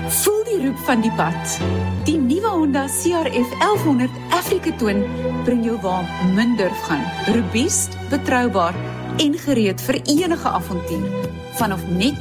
Voel die roep van die pad. Die nuwe Honda CRF 1100 Africa Twin bring jou waar min durf gaan. Robuust, betroubaar en gereed vir enige avontuur. Vanaf net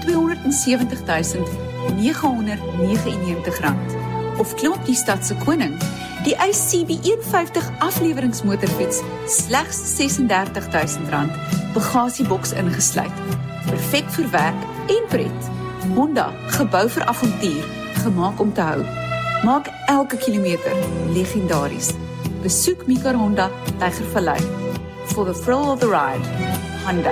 R270.999. Of klim op die stadse koning. Die ICB 150 afleweringsmotorfiets slegs R36.000, bagasieboks ingesluit. Perfek vir werk en pret. Honda, gebou vir avontuur, gemaak om te hou. Maak elke kilometer legendaries. Besoek Mikar Honda, Tygervallei. For the thrill of the ride. Honda.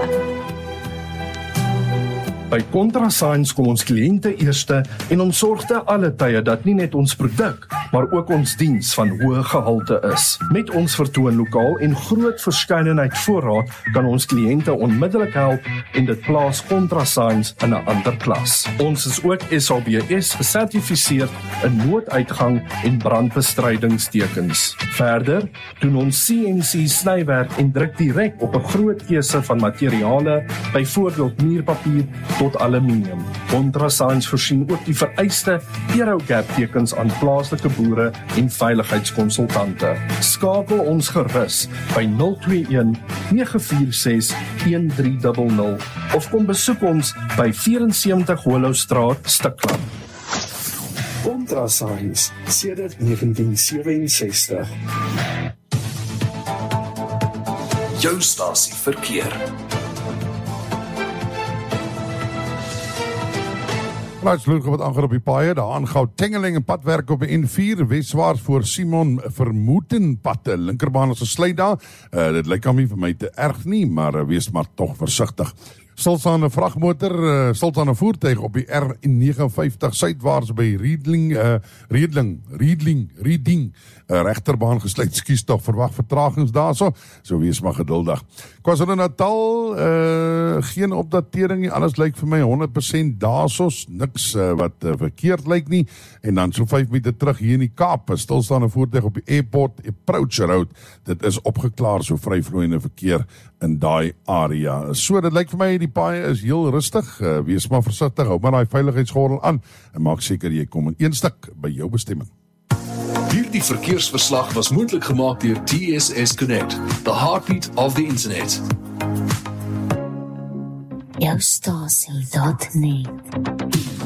By ContraSigns kom ons kliënte eerste en ons sorg te alle tye dat nie net ons produk, maar ook ons diens van hoë gehalte is. Met ons vertoonlokaal en groot verskeidenheid voorraad kan ons kliënte onmiddellik help en dit plaas ContraSigns in 'n ander klas. Ons is ook SABS gesertifiseer in nooduitgang en brandbestrydingstekens. Verder doen ons CNC snywerk en druk direk op 'n groot keuse van materiale, byvoorbeeld muurpapier tot aluminium. ContraSigns voorsien ook die vereiste Aerogap tekens aan plaaslike boere en veiligheidskonsultante. Skakel ons gerus by 021 946 1300 of kom besoek ons by 74 Hollowstraat, Stikland. ContraSigns sedert 1967. Jou stasie verkeer. Luitsloeg wat aangaan op die paaie, daar aangehou Tengeling en padwerk op die N4, westwaarts voor Simon Vermoetenpad, linkerbaan is gesluit daar, dit lyk aan my vir my te erg nie, maar wees maar toch versigtig. Stilstaande vrachtmotor, stilstaande voertuig op die R59 suidwaarts by Riedling, rechterbaan gesluit, skies toch verwag vertragings daar so wees maar geduldig. KwaZulu-Natal, geen opdatering nie, alles lyk vir my 100% daarsos, niks wat verkeerd lyk nie, en dan so 5 meter terug hier in die Kaap, stilstaande voertuig op die Airport Approach Road, dit is opgeklaar, so vryvloeiende verkeer in daai area. So, dit lyk vir my, die paaie is heel rustig, wees maar versigtig, hou maar die veiligheidsgordel aan, en maak seker jy kom in een stuk by jou bestemming. Hierdie verkeersverslag was moontlik gemaak deur TSS Connect, the heartbeat of the internet. Jou stasie.net